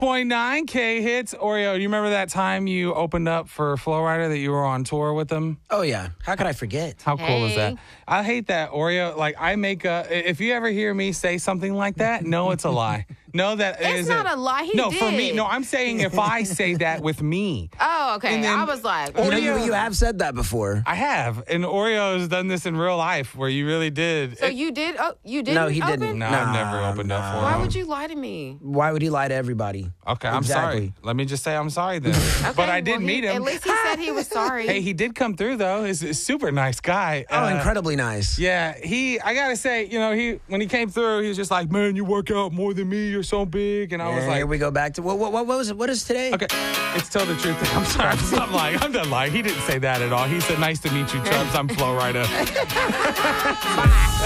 106.9 K Hits. Oreo, you remember that time you opened up for Flo Rida that you were on tour with them? Oh, yeah. How could I forget? How cool is that? Hey. I hate that, Oreo. Like, if you ever hear me say something like that, no, it's a lie. No, that It's not a lie. He no, did. for me. No, I'm saying if I say that with me. Oh, okay. And then- I was like, You know, Oreo- you have said that before. I have. And Oreo has done this in real life where you really did. so you did? Oh, you didn't? No, he open? didn't. No, I've never opened up for Why him. would you lie to me? Why would he lie to everybody? Okay, I'm Exactly. sorry. Let me just say I'm sorry then. Okay, But I did well, meet him. At least he said he was sorry. Hey, he did come through though. He's a super nice guy. Oh, incredibly nice. Yeah, I gotta say, when he came through, he was just like, "Man, you work out more than me. You're so big." And I was And like, here we go back to what was it? What is today? "Okay, it's tell the truth." I'm sorry. I'm lying. I'm done lying. He didn't say that at all. He said, "Nice to meet you, Chubbs. I'm Flo Rida."